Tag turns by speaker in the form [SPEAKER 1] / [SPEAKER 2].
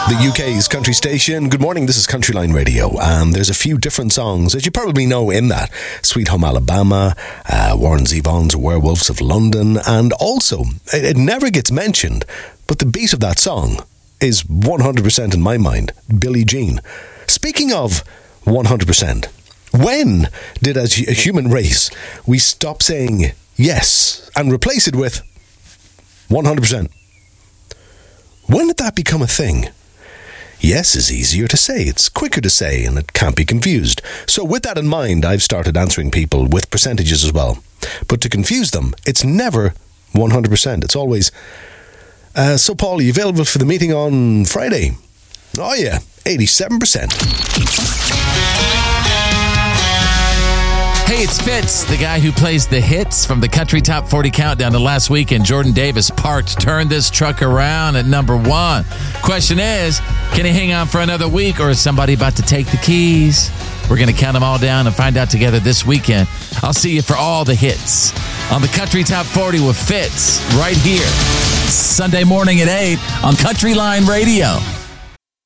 [SPEAKER 1] The UK's country station. Good morning, this is Countryline Radio, and there's a few different songs, as you probably know, in that. Sweet Home Alabama, Warren Zevon's Werewolves of London, and also, it never gets mentioned, but the beat of that song is 100% in my mind, Billie Jean. Speaking of 100%, when did, as a human race, we stop saying yes and replace it with 100%? When did that become a thing? Yes is easier to say, it's quicker to say, and it can't be confused. So with that in mind, I've started answering people with percentages as well. But to confuse them, it's never 100%. It's always, so Paul, are you available for the meeting on Friday? Oh yeah, 87%.
[SPEAKER 2] Hey, it's Fitz, the guy who plays the hits from the Country Top 40 Countdown to last week, and Jordan Davis parked, turned this truck around at number one. Question is, can he hang on for another week, or is somebody about to take the keys? We're going to count them all down and find out together this weekend. I'll see you for all the hits on the Country Top 40 with Fitz right here, Sunday morning at 8 on Countryline Radio.